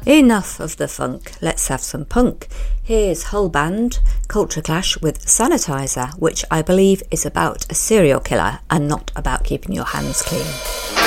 Enough of the funk, let's have some punk. Here's Hull Band, Culture Clash with Sanitizer, which I believe is about a serial killer and not about keeping your hands clean.